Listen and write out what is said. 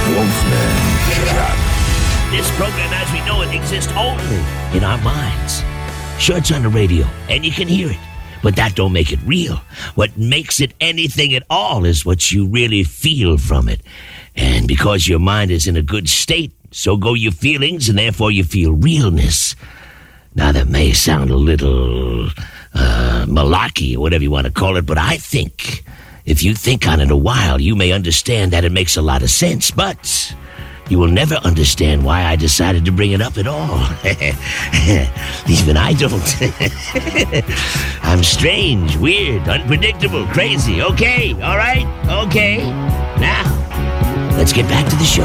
Wolfman Jack. This program as we know it exists only in our minds. Sure, it's on the radio, and you can hear it, but that don't make it real. What makes it anything at all is what you really feel from it. And because your mind is in a good state, so go your feelings, and therefore you feel realness. Now, that may sound a little malarkey, or whatever you want to call it, but I think if you think on it a while, you may understand that it makes a lot of sense, but you will never understand why I decided to bring it up at all. Even I don't. I'm strange, weird, unpredictable, crazy. Okay, all right? Okay. Now, let's get back to the show.